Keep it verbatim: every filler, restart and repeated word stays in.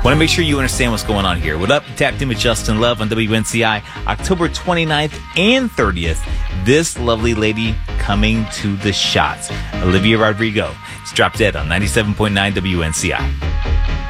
Want to make sure you understand what's going on here. What up? Tapped in with Justin Love on W N C I, October twenty-ninth and thirtieth. This lovely lady coming to the shots. Olivia Rodrigo. It's Drop Dead on ninety-seven point nine W N C I.